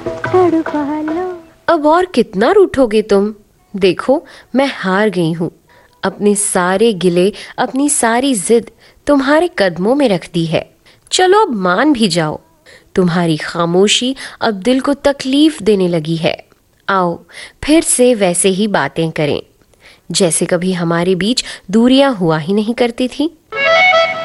तड़पा लो। अब और कितना रूठोगे तुम? देखो मैं हार गई हूँ। अपने सारे गिले, अपनी सारी जिद तुम्हारे कदमों में रख दी है। चलो अब मान भी जाओ। तुम्हारी खामोशी अब दिल को तकलीफ देने लगी है। आओ फिर से वैसे ही बातें करें, जैसे कभी हमारे बीच दूरियां हुआ ही नहीं करती थी।